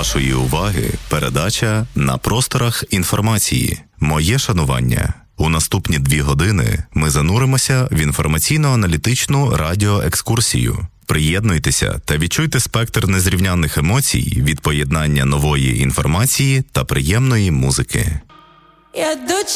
вашої уваги передача «На просторах інформації». Моє шанування. У наступні 2 години ми зануримося в інформаційно-аналітичну радіоекскурсію. Приєднуйтеся та відчуйте спектр незрівнянних емоцій від поєднання нової інформації та приємної музики.